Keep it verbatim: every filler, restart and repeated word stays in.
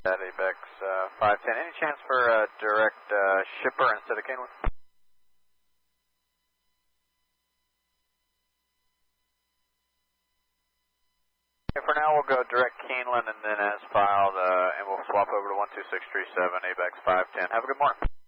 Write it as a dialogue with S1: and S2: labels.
S1: At ABEX uh, five ten. Any chance for a direct uh, shipper instead of Keeneland? Okay, for now we'll go direct Keeneland and then as filed, uh, and we'll swap over to one two six three seven ABEX five ten. Have a good morning.